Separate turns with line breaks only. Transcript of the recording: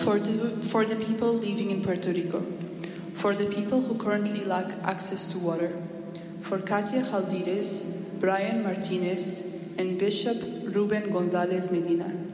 for the people living in Puerto Rico, for the people who currently lack access to water, for Katia Jaldires, Brian Martinez, and Bishop Ruben Gonzalez Medina.